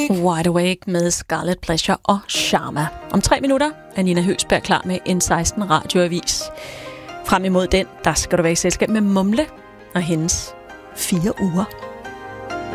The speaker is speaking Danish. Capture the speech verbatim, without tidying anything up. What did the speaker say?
Wide Awake med Scarlet Pleasure og Sharma. Om tre minutter er Nina Høgsberg klar med en seksten radioavis. Frem imod den, der skal du være i selskab med Mumle og hendes fire uger.